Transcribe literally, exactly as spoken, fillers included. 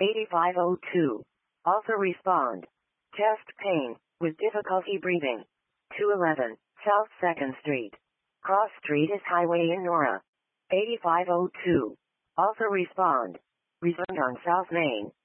eighty-five oh two. Also respond. Chest pain, with difficulty breathing. two eleven, South second Street. Cross Street is highway in Nora. eighty-five oh two. Also respond. Returned on South Main.